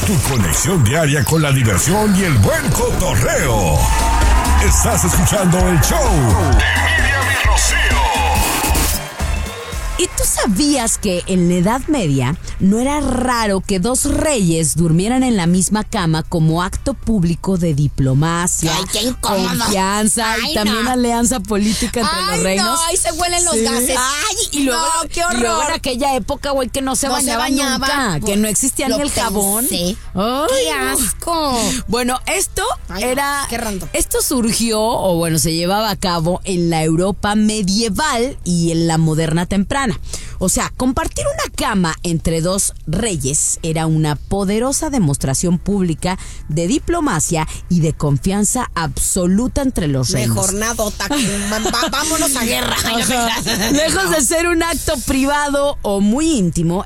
Tu conexión diaria con la diversión y el buen cotorreo. Estás escuchando el show de Miriam y Rocío. ¿Y tú sabías que en la Edad Media no era raro que dos reyes durmieran en la misma cama como acto público de diplomacia, Ay, qué incómodo. Confianza Ay, y también no. alianza política entre los reinos? No, ahí se huelen los gases. Ay, y luego, no, qué horror. y luego en aquella época, güey, que no se bañaba nunca, que no existía ni el jabón. Pensé. Ay, ¡Qué asco! Bueno, esto Ay, no, era... qué random. Esto surgió, o bueno, se llevaba a cabo en la Europa medieval y en la moderna temprana. O sea, compartir una cama entre dos reyes era una poderosa demostración pública de diplomacia y de confianza absoluta entre los reinos. Mejor nadota. Vámonos a guerra. Lejos de ser un acto privado o muy íntimo,